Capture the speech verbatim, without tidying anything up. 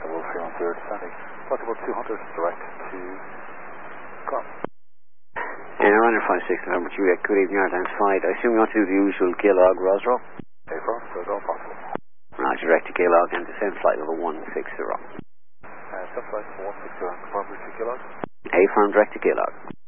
Wolf three one zero descending. Possible two hundred direct to Crom. And Runner five six November Juliet, good evening, Airlines flight. I assume you want to do the usual Gaylog Rosro? A firm, so it's all possible. Roger, direct to Gaylog and descend flight level one six zero. Uh, Sun flight one six zero, confirm route to Gaylog. A firm, direct to Gaylog.